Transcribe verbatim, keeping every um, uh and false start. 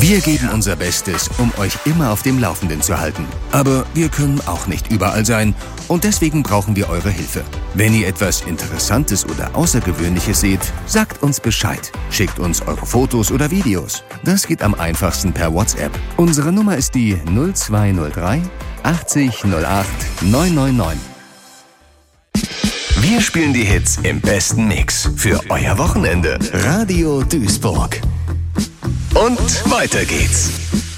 Wir geben unser Bestes, um euch immer auf dem Laufenden zu halten. Aber wir können auch nicht überall sein und deswegen brauchen wir eure Hilfe. Wenn ihr etwas Interessantes oder Außergewöhnliches seht, sagt uns Bescheid. Schickt uns eure Fotos oder Videos. Das geht am einfachsten per WhatsApp. Unsere Nummer ist die null zwei null drei achtzig null acht neun neun neun. Wir spielen die Hits im besten Mix für euer Wochenende. Radio Duisburg. Und weiter geht's.